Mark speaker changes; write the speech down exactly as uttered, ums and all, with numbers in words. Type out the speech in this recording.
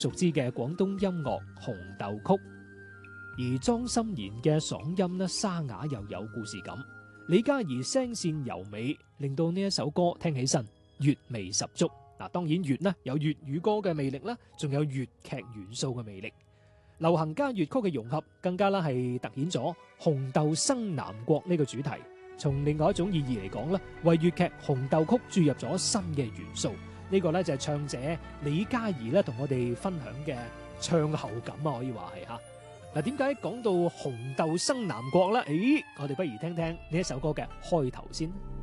Speaker 1: 熟知嘅廣東音樂紅豆曲，而莊心妍嘅嗓音呢，沙啞又有故事感，李嘉怡聲線柔美，令到呢一首歌聽起身粵味十足。嗱，當然粵呢有粵語歌嘅魅力啦，仲有粵劇元素嘅魅力，流行加粵曲嘅融合，更加啦係突顯咗紅豆生南國呢個主題。從另外一種意義嚟講啦，為粵劇紅豆曲注入咗新嘅元素。呢個咧就係唱者李嘉怡咧同我哋分享嘅唱後感啊，可以話係吓。嗱，點解講到紅豆生南國咧？誒，我哋不如聽聽呢一首歌嘅開頭先。